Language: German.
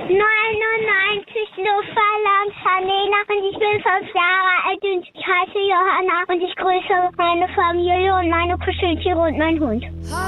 Luftballons-Helena und ich bin 5 Jahre alt und ich heiße Johanna und ich grüße meine Familie und meine Kuscheltiere und meinen Hund.